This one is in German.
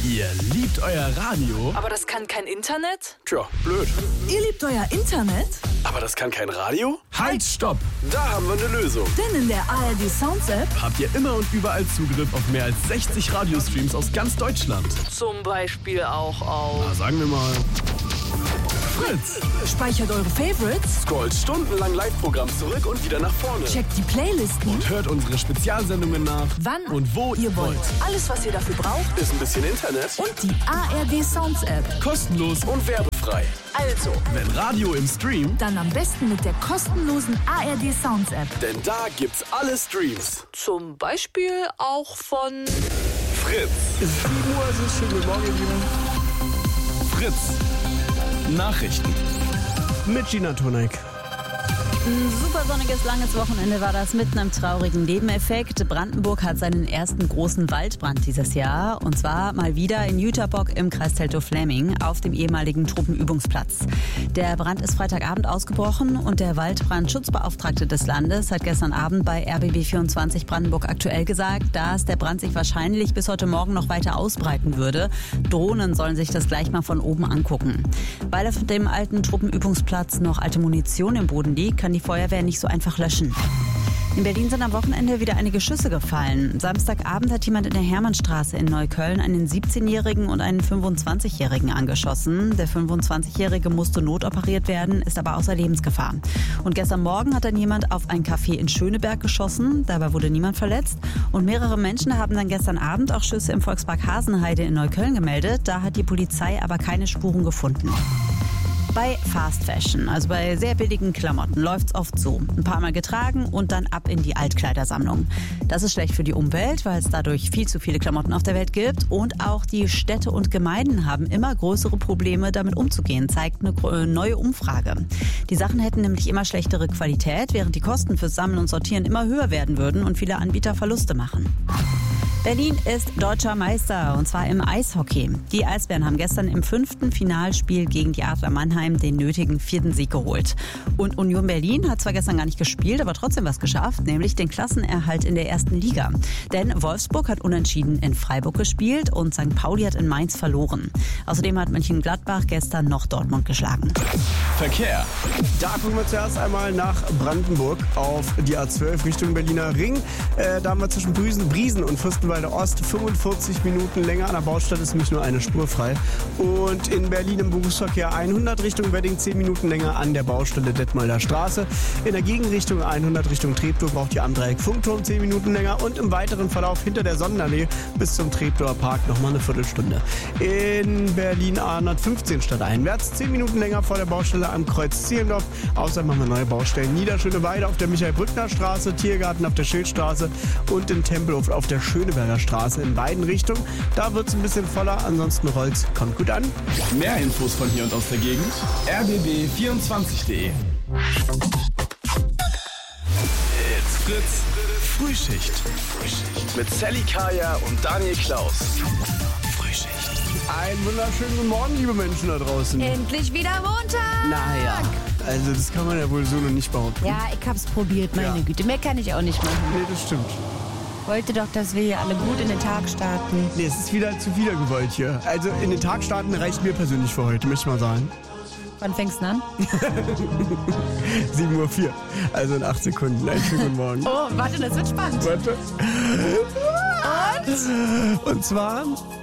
Ihr liebt euer Radio? Aber das kann kein Internet? Tja, blöd. Ihr liebt euer Internet? Aber das kann kein Radio? Halt, stopp! Da haben wir eine Lösung. Denn in der ARD Sounds App Habt ihr immer und überall Zugriff auf mehr als 60 Radiostreams aus ganz Deutschland. zum Beispiel auch auf Na, sagen wir mal Fritz. speichert eure Favorites, Scrollt stundenlang Live-Programm zurück und wieder nach vorne. checkt die Playlisten, Und hört unsere Spezialsendungen nach. wann Und wo ihr wollt. Alles, was ihr dafür braucht Ist ein bisschen Internet. und die ARD Sounds App. Kostenlos und werbefrei. Also, Wenn Radio im Stream, dann am besten mit der kostenlosen ARD Sounds App. denn da gibt's alle Streams. Zum Beispiel auch von Fritz. Es ist 7 Uhr, es ist schön, guten Morgen, ihr Lieben. Fritz. Nachrichten. Mit Gina Tonek. Ein super sonniges, langes Wochenende war das mit einem traurigen Nebeneffekt. Brandenburg hat seinen ersten großen Waldbrand dieses Jahr. Und zwar mal wieder in Jüterbock im Kreis Teltow-Fläming auf dem ehemaligen Truppenübungsplatz. Der Brand ist Freitagabend ausgebrochen und der Waldbrandschutzbeauftragte des Landes hat gestern Abend bei RBB24 Brandenburg aktuell gesagt, dass der Brand sich wahrscheinlich bis heute Morgen noch weiter ausbreiten würde. Drohnen sollen sich das gleich mal von oben angucken. Weil auf dem alten Truppenübungsplatz noch alte Munition im Boden liegt, kann die Feuerwehr nicht so einfach löschen. In Berlin sind am Wochenende wieder einige Schüsse gefallen. Samstagabend hat jemand in der Hermannstraße in Neukölln einen 17-Jährigen und einen 25-Jährigen angeschossen. Der 25-Jährige musste notoperiert werden, ist aber außer Lebensgefahr. Und gestern Morgen hat dann jemand auf ein Café in Schöneberg geschossen. Dabei wurde niemand verletzt. Und mehrere Menschen haben dann gestern Abend auch Schüsse im Volkspark Hasenheide in Neukölln gemeldet. Da hat die Polizei aber keine Spuren gefunden. Bei Fast Fashion, also bei sehr billigen Klamotten, läuft's oft so. Ein paar Mal getragen und dann ab in die Altkleidersammlung. Das ist schlecht für die Umwelt, weil es dadurch viel zu viele Klamotten auf der Welt gibt. Und auch die Städte und Gemeinden haben immer größere Probleme, damit umzugehen, zeigt eine neue Umfrage. Die Sachen hätten nämlich immer schlechtere Qualität, während die Kosten fürs Sammeln und Sortieren immer höher werden würden und viele Anbieter Verluste machen. Berlin ist deutscher Meister, und zwar im Eishockey. Die Eisbären haben gestern im 5. Finalspiel gegen die Adler Mannheim den nötigen 4. Sieg geholt. Und Union Berlin hat zwar gestern gar nicht gespielt, aber trotzdem was geschafft, nämlich den Klassenerhalt in der 1. Liga. Denn Wolfsburg hat unentschieden in Freiburg gespielt und St. Pauli hat in Mainz verloren. Außerdem hat Mönchengladbach gestern noch Dortmund geschlagen. Verkehr. Da gucken wir zuerst einmal nach Brandenburg auf die A12 Richtung Berliner Ring. Da haben wir zwischen Briesen und Fürstenwalde Ost 45 Minuten länger. An der Baustelle ist nämlich nur eine Spur frei. Und in Berlin im Berufsverkehr 100 Richtung Wedding 10 Minuten länger an der Baustelle Detmolder Straße. In der Gegenrichtung 100 Richtung Treptow braucht ihr am Dreieck Funkturm 10 Minuten länger. Und im weiteren Verlauf hinter der Sonnenallee bis zum Treptower Park nochmal eine Viertelstunde. In Berlin A115 stadteinwärts 10 Minuten länger vor der Baustelle am Kreuz Zehlendorf. Außerdem haben wir neue Baustellen. Niederschöneweide auf der Michael-Brückner Straße, Tiergarten auf der Schildstraße und in Tempelhof auf der Schöneberger Straße in beiden Richtungen. Da wird es ein bisschen voller, ansonsten rollt's. Kommt gut an. Mehr Infos von hier und aus der Gegend. rbb24.de. It's Fritz. Frühschicht. Mit Sally Kaya und Daniel Klaus. Frühschicht. Einen wunderschönen guten Morgen, liebe Menschen da draußen. Endlich wieder Montag! Naja, also das kann man ja wohl so noch nicht behaupten. Ja, ich hab's probiert, meine Ja. Güte. Mehr kann ich auch nicht machen. Nee, das stimmt. Wollte doch, dass wir hier alle gut in den Tag starten. Nee, es ist wieder zu viel gewollt hier. Also in den Tag starten reicht mir persönlich für heute, möchte ich mal sagen. Wann fängst du an? 7:04 Uhr, also in 8 Sekunden. Einen schönen guten Morgen. Oh, warte, das wird spannend. Warte. Und zwar